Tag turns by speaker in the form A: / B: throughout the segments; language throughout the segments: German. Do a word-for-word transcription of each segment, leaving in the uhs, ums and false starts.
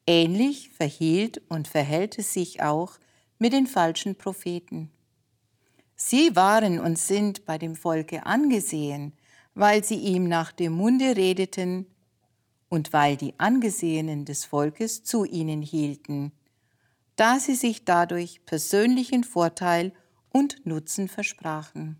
A: Ähnlich verhielt und verhält es sich auch mit den falschen Propheten. Sie waren und sind bei dem Volke angesehen, weil sie ihm nach dem Munde redeten und weil die Angesehenen des Volkes zu ihnen hielten, da sie sich dadurch persönlichen Vorteil und Nutzen versprachen.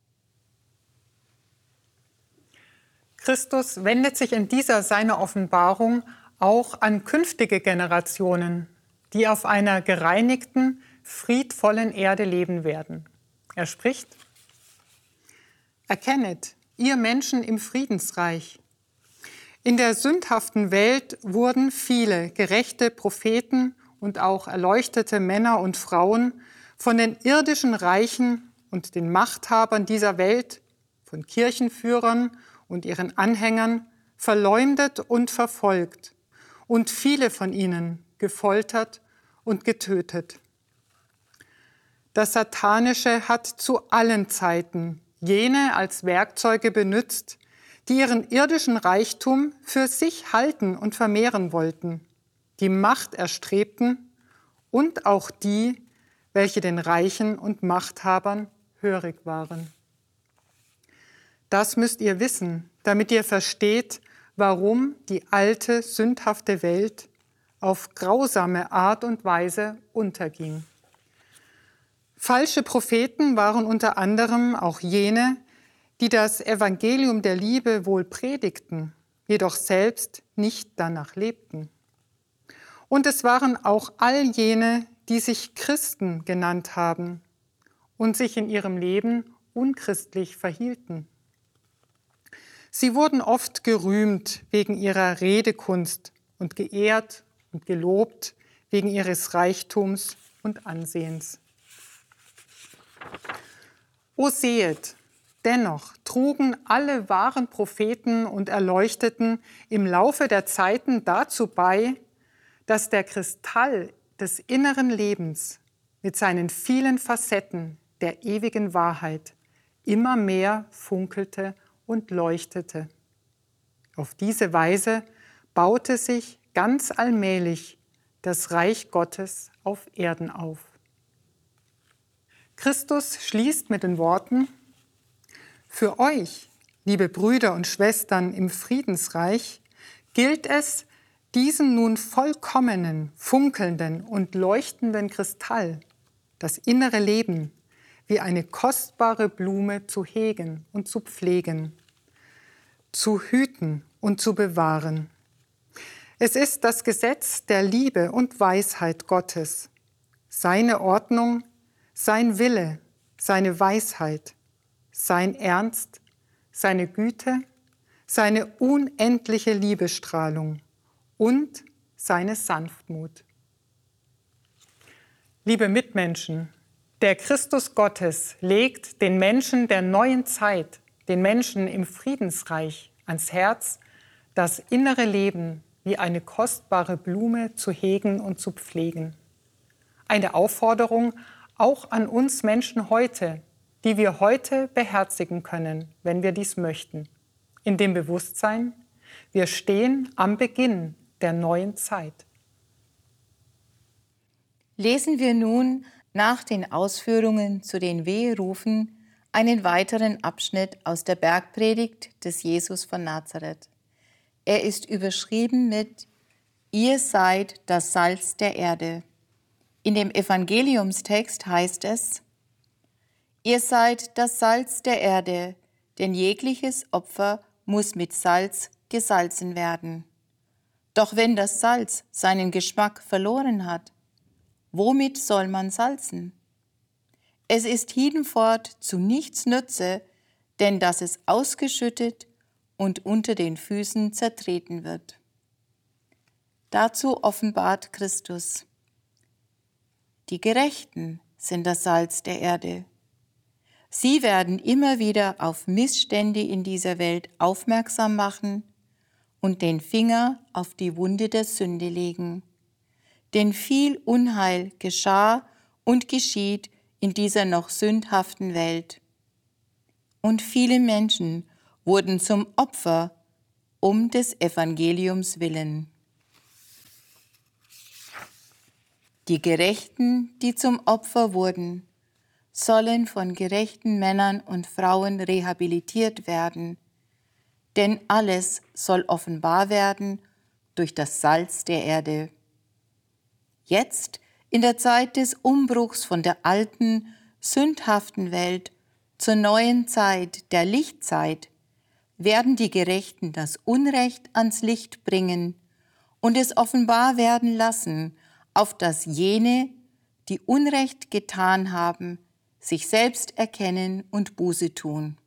B: Christus wendet sich in dieser seiner Offenbarung auch an künftige Generationen, die auf einer gereinigten, friedvollen Erde leben werden. Er spricht: Erkennet, ihr Menschen im Friedensreich. In der sündhaften Welt wurden viele gerechte Propheten und auch erleuchtete Männer und Frauen von den irdischen Reichen und den Machthabern dieser Welt, von Kirchenführern und ihren Anhängern, verleumdet und verfolgt und viele von ihnen gefoltert und getötet. Das Satanische hat zu allen Zeiten jene als Werkzeuge benützt, die ihren irdischen Reichtum für sich halten und vermehren wollten, die Macht erstrebten und auch die, welche den Reichen und Machthabern hörig waren. Das müsst ihr wissen, damit ihr versteht, warum die alte, sündhafte Welt auf grausame Art und Weise unterging. Falsche Propheten waren unter anderem auch jene, die das Evangelium der Liebe wohl predigten, jedoch selbst nicht danach lebten. Und es waren auch all jene, die sich Christen genannt haben und sich in ihrem Leben unchristlich verhielten. Sie wurden oft gerühmt wegen ihrer Redekunst und geehrt und gelobt wegen ihres Reichtums und Ansehens. O sehet, dennoch trugen alle wahren Propheten und Erleuchteten im Laufe der Zeiten dazu bei, dass der Kristall des inneren Lebens mit seinen vielen Facetten der ewigen Wahrheit immer mehr funkelte und leuchtete. Auf diese Weise baute sich ganz allmählich das Reich Gottes auf Erden auf. Christus schließt mit den Worten: Für euch, liebe Brüder und Schwestern im Friedensreich, gilt es, diesen nun vollkommenen, funkelnden und leuchtenden Kristall, das innere Leben, wie eine kostbare Blume zu hegen und zu pflegen, zu hüten und zu bewahren. Es ist das Gesetz der Liebe und Weisheit Gottes, seine Ordnung, sein Wille, seine Weisheit, sein Ernst, seine Güte, seine unendliche Liebestrahlung und seine Sanftmut. Liebe Mitmenschen, der Christus Gottes legt den Menschen der neuen Zeit, den Menschen im Friedensreich ans Herz, das innere Leben wie eine kostbare Blume zu hegen und zu pflegen. Eine Aufforderung auch an uns Menschen heute, die wir heute beherzigen können, wenn wir dies möchten. In dem Bewusstsein, wir stehen am Beginn der neuen Zeit.
A: Lesen wir nun nach den Ausführungen zu den Weherufen einen weiteren Abschnitt aus der Bergpredigt des Jesus von Nazareth. Er ist überschrieben mit: Ihr seid das Salz der Erde. In dem Evangeliumstext heißt es: Ihr seid das Salz der Erde, denn jegliches Opfer muss mit Salz gesalzen werden. Doch wenn das Salz seinen Geschmack verloren hat, womit soll man salzen? Es ist hinfort zu nichts Nütze, denn dass es ausgeschüttet und unter den Füßen zertreten wird. Dazu offenbart Christus: Die Gerechten sind das Salz der Erde. Sie werden immer wieder auf Missstände in dieser Welt aufmerksam machen und den Finger auf die Wunde der Sünde legen. Denn viel Unheil geschah und geschieht in dieser noch sündhaften Welt. Und viele Menschen wurden zum Opfer um des Evangeliums willen. Die Gerechten, die zum Opfer wurden, sollen von gerechten Männern und Frauen rehabilitiert werden, denn alles soll offenbar werden durch das Salz der Erde. Jetzt, in der Zeit des Umbruchs von der alten, sündhaften Welt zur neuen Zeit, der Lichtzeit, werden die Gerechten das Unrecht ans Licht bringen und es offenbar werden lassen, auf dass jene, die Unrecht getan haben, sich selbst erkennen und Buße tun.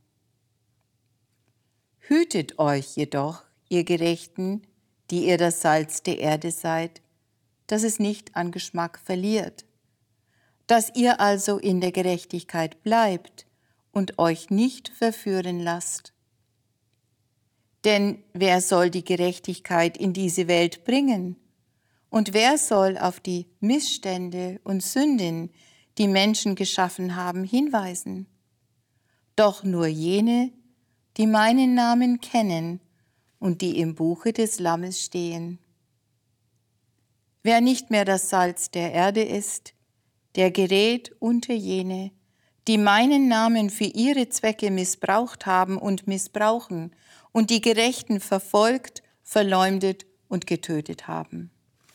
A: Hütet euch jedoch, ihr Gerechten, die ihr das Salz der Erde seid, dass es nicht an Geschmack verliert, dass ihr also in der Gerechtigkeit bleibt und euch nicht verführen lasst. Denn wer soll die Gerechtigkeit in diese Welt bringen? Und wer soll auf die Missstände und Sünden, die Menschen geschaffen haben, hinweisen? Doch nur jene, die meinen Namen kennen und die im Buche des Lammes stehen. Wer nicht mehr das Salz der Erde ist, der gerät unter jene, die meinen Namen für ihre Zwecke missbraucht haben und missbrauchen und die Gerechten verfolgt, verleumdet und getötet haben.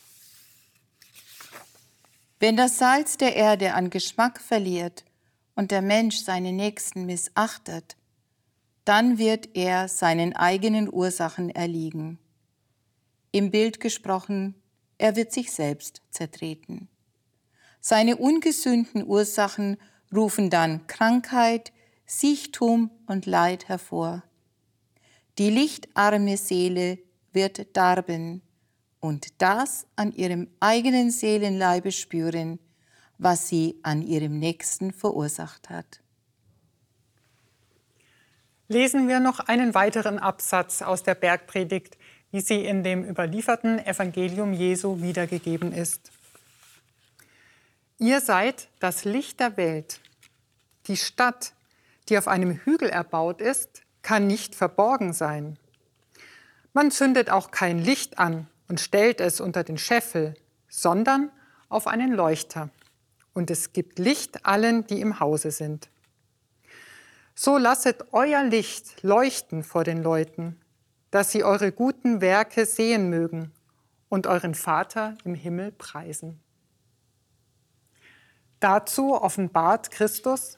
A: Wenn das Salz der Erde an Geschmack verliert und der Mensch seinen Nächsten missachtet, dann wird er seinen eigenen Ursachen erliegen. Im Bild gesprochen, er wird sich selbst zertreten. Seine ungesünden Ursachen rufen dann Krankheit, Siechtum und Leid hervor. Die lichtarme Seele wird darben und das an ihrem eigenen Seelenleibe spüren, was sie an ihrem Nächsten verursacht hat.
B: Lesen wir noch einen weiteren Absatz aus der Bergpredigt, wie sie in dem überlieferten Evangelium Jesu wiedergegeben ist. Ihr seid das Licht der Welt. Die Stadt, die auf einem Hügel erbaut ist, kann nicht verborgen sein. Man zündet auch kein Licht an und stellt es unter den Scheffel, sondern auf einen Leuchter. Und es gibt Licht allen, die im Hause sind. So lasset euer Licht leuchten vor den Leuten, dass sie eure guten Werke sehen mögen und euren Vater im Himmel preisen. Dazu offenbart Christus: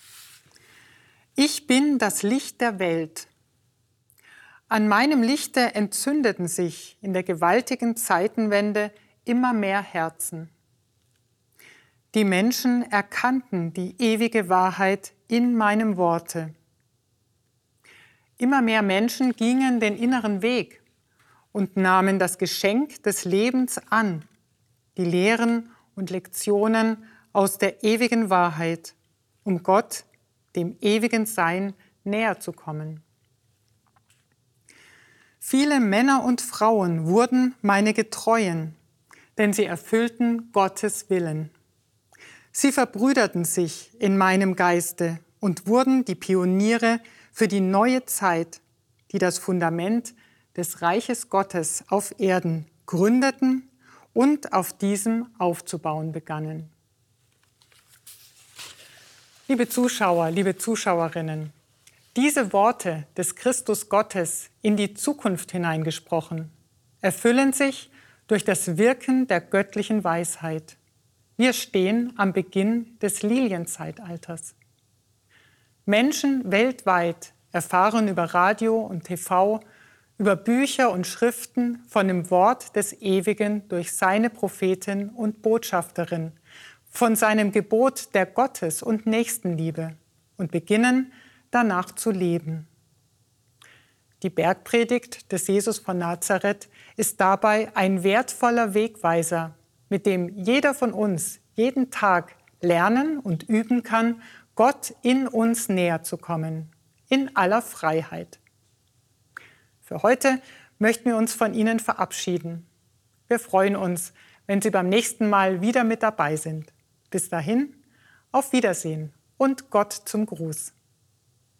B: Ich bin das Licht der Welt. An meinem Lichte entzündeten sich in der gewaltigen Zeitenwende immer mehr Herzen. Die Menschen erkannten die ewige Wahrheit in meinem Worte. Immer mehr Menschen gingen den inneren Weg und nahmen das Geschenk des Lebens an, die Lehren und Lektionen aus der ewigen Wahrheit, um Gott, dem ewigen Sein, näher zu kommen. Viele Männer und Frauen wurden meine Getreuen, denn sie erfüllten Gottes Willen. Sie verbrüderten sich in meinem Geiste und wurden die Pioniere für die neue Zeit, die das Fundament des Reiches Gottes auf Erden gründeten und auf diesem aufzubauen begannen. Liebe Zuschauer, liebe Zuschauerinnen, diese Worte des Christus Gottes in die Zukunft hineingesprochen, erfüllen sich durch das Wirken der göttlichen Weisheit. Wir stehen am Beginn des Lilienzeitalters. Menschen weltweit erfahren über Radio und T V, über Bücher und Schriften von dem Wort des Ewigen durch seine Prophetin und Botschafterin, von seinem Gebot der Gottes- und Nächstenliebe und beginnen danach zu leben. Die Bergpredigt des Jesus von Nazareth ist dabei ein wertvoller Wegweiser, mit dem jeder von uns jeden Tag lernen und üben kann, Gott in uns näher zu kommen, in aller Freiheit. Für heute möchten wir uns von Ihnen verabschieden. Wir freuen uns, wenn Sie beim nächsten Mal wieder mit dabei sind. Bis dahin, auf Wiedersehen und Gott zum Gruß.